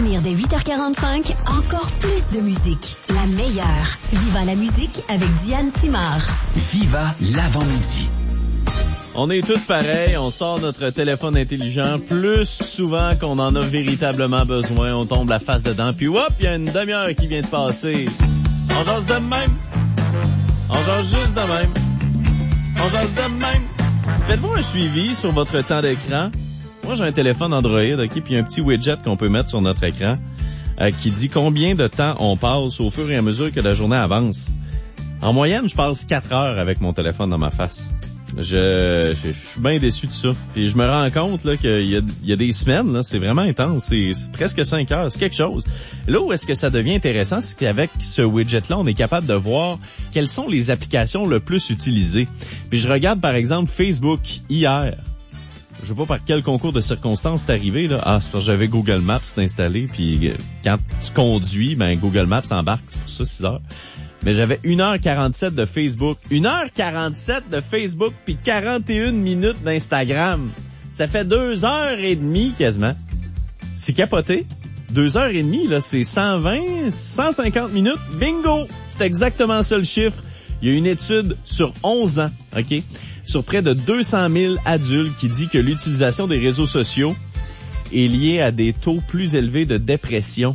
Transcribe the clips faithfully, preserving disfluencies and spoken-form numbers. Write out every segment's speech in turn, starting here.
revenir dès huit heures quarante-cinq, encore plus de musique. La meilleure. Viva la musique avec Diane Simard. Viva l'avant-midi. On est tous pareils, on sort notre téléphone intelligent plus souvent qu'on en a véritablement besoin. On tombe la face dedans, puis hop, il y a une demi-heure qui vient de passer. On jase de même. On jase juste de même. On jase de même. Faites-vous un suivi sur votre temps d'écran? Moi, j'ai un téléphone Android, OK, puis il y a un petit widget qu'on peut mettre sur notre écran euh, qui dit combien de temps on passe au fur et à mesure que la journée avance. En moyenne, je passe quatre heures avec mon téléphone dans ma face. Je, je, je suis bien déçu de ça. Puis je me rends compte là qu'il y a, il y a des semaines, là, c'est vraiment intense. C'est, c'est presque cinq heures, c'est quelque chose. Là où est-ce que ça devient intéressant, c'est qu'avec ce widget-là, on est capable de voir quelles sont les applications le plus utilisées. Puis je regarde par exemple Facebook hier. Je sais pas par quel concours de circonstances c'est arrivé, là. Ah, c'est parce que j'avais Google Maps installé, puis quand tu conduis, ben Google Maps embarque, c'est pour ça six heures. Mais j'avais une heure quarante-sept de Facebook. une heure quarante-sept de Facebook, puis quarante et une minutes d'Instagram. Ça fait deux heures et demie quasiment. C'est capoté. Deux heures et demie, là, c'est cent vingt, cent cinquante minutes. Bingo! C'est exactement ça le chiffre. Il y a une étude sur onze ans, OK? Sur près de deux cent mille adultes qui dit que l'utilisation des réseaux sociaux est liée à des taux plus élevés de dépression.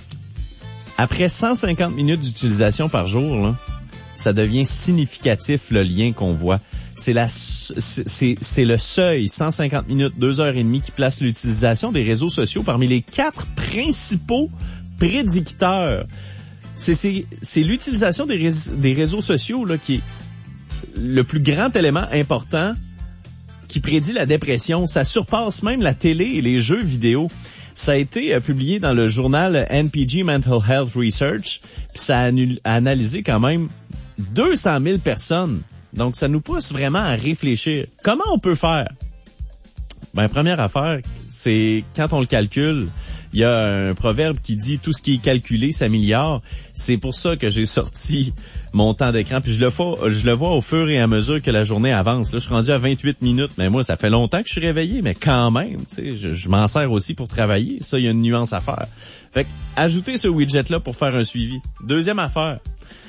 Après cent cinquante minutes d'utilisation par jour, là, ça devient significatif le lien qu'on voit. C'est la, c'est, c'est le seuil, cent cinquante minutes, deux heures et demie, qui place l'utilisation des réseaux sociaux parmi les quatre principaux prédicteurs. C'est, c'est, c'est l'utilisation des, réseaux, des réseaux sociaux là, qui est le plus grand élément important qui prédit la dépression. Ça surpasse même la télé et les jeux vidéo. Ça a été euh, publié dans le journal N P G Mental Health Research, puis ça a, anu- a analysé quand même deux cent mille personnes. Donc, ça nous pousse vraiment à réfléchir. Comment on peut faire? Ben, première affaire, c'est quand on le calcule, il y a un proverbe qui dit « Tout ce qui est calculé s'améliore ». C'est pour ça que j'ai sorti mon temps d'écran. Puis je le, vois, je le vois au fur et à mesure que la journée avance. Là, je suis rendu à vingt-huit minutes. Mais moi, ça fait longtemps que je suis réveillé. Mais quand même, tu sais, je, je m'en sers aussi pour travailler. Ça, il y a une nuance à faire. Fait que, ajoutez ce widget-là pour faire un suivi. Deuxième affaire.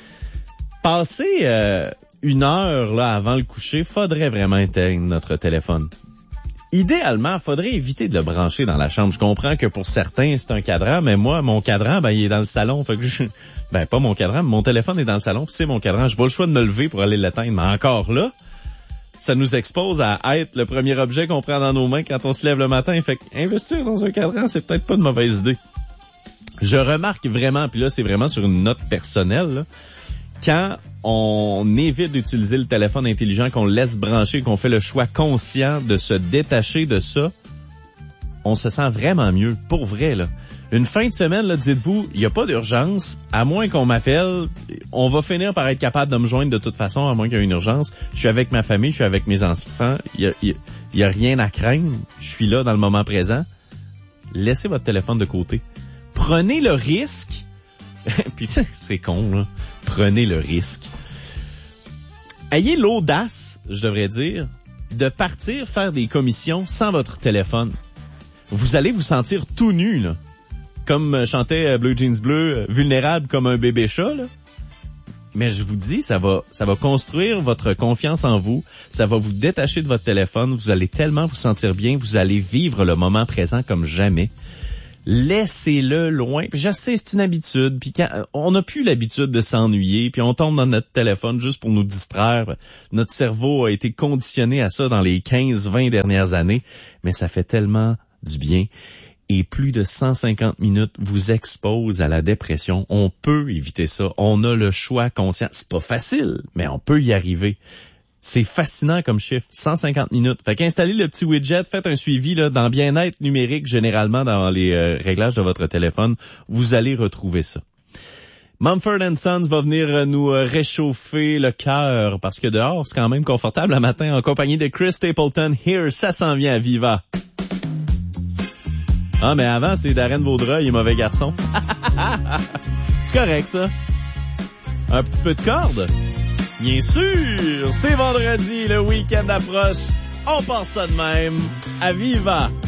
Passer euh, une heure là avant le coucher, faudrait vraiment éteindre notre téléphone. Idéalement, faudrait éviter de le brancher dans la chambre. Je comprends que pour certains, c'est un cadran, mais moi, mon cadran, ben, il est dans le salon. Fait que je... Ben, pas mon cadran, mais mon téléphone est dans le salon, puis c'est mon cadran. J'ai pas le choix de me lever pour aller l'éteindre. Mais encore là, ça nous expose à être le premier objet qu'on prend dans nos mains quand on se lève le matin. Fait qu'investir dans un cadran, c'est peut-être pas de mauvaise idée. Je remarque vraiment, puis là, c'est vraiment sur une note personnelle, là, quand on évite d'utiliser le téléphone intelligent, qu'on le laisse brancher, qu'on fait le choix conscient de se détacher de ça, on se sent vraiment mieux, pour vrai, là. Une fin de semaine, là, dites-vous, il n'y a pas d'urgence, à moins qu'on m'appelle, on va finir par être capable de me joindre de toute façon, à moins qu'il y ait une urgence. Je suis avec ma famille, je suis avec mes enfants, il y a, il y a rien à craindre, je suis là dans le moment présent. Laissez votre téléphone de côté. Prenez le risque, puis c'est con, là, prenez le risque. Ayez l'audace, je devrais dire, de partir faire des commissions sans votre téléphone. Vous allez vous sentir tout nu, là. Comme chantait Blue Jeans Bleu, vulnérable comme un bébé chat, là. Mais je vous dis, ça va, ça va construire votre confiance en vous. Ça va vous détacher de votre téléphone. Vous allez tellement vous sentir bien. Vous allez vivre le moment présent comme jamais. Laissez-le loin. Puis je sais, c'est une habitude. Puis quand on n'a plus l'habitude de s'ennuyer, puis on tombe dans notre téléphone juste pour nous distraire. Notre cerveau a été conditionné à ça dans les quinze vingt dernières années. Mais ça fait tellement du bien. Et plus de cent cinquante minutes vous exposent à la dépression. On peut éviter ça. On a le choix conscient. C'est pas facile, mais on peut y arriver. C'est fascinant comme chiffre. cent cinquante minutes. Fait qu'installez le petit widget, faites un suivi là, dans bien-être numérique, généralement dans les euh, réglages de votre téléphone. Vous allez retrouver ça. Mumford and Sons va venir nous réchauffer le cœur parce que dehors, c'est quand même confortable le matin en compagnie de Chris Stapleton. Here, ça s'en vient à Viva. Ah, mais avant, c'est Darren Vaudreuil et Mauvais Garçon. C'est correct, ça. Un petit peu de corde? Bien sûr! C'est vendredi, le week-end approche. On part ça de même. À Viva!